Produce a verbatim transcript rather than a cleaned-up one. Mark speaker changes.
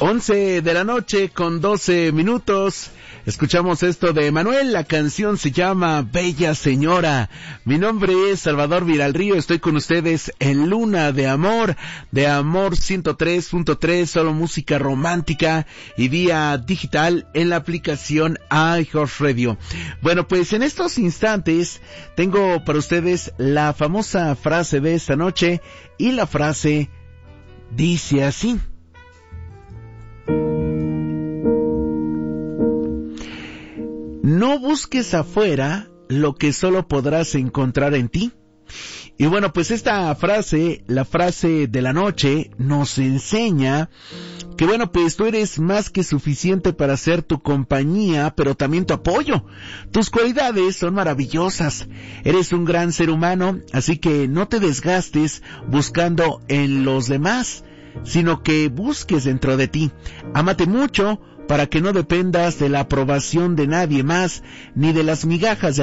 Speaker 1: once de la noche con doce minutos. Escuchamos esto de Manuel, la canción se llama Bella Señora. Mi nombre es Salvador Viralrío, estoy con ustedes en Luna de Amor, de Amor ciento tres punto tres, solo música romántica y vía digital en la aplicación iHeartRadio. Bueno, pues en estos instantes tengo para ustedes la famosa frase de esta noche y la frase dice así. No busques afuera lo que solo podrás encontrar en ti. Y bueno, pues esta frase, la frase de la noche, nos enseña que bueno, pues tú eres más que suficiente para ser tu compañía, pero también tu apoyo. Tus cualidades son maravillosas. Eres un gran ser humano, así que no te desgastes buscando en los demás, sino que busques dentro de ti. Ámate mucho para que no dependas de la aprobación de nadie más, ni de las migajas de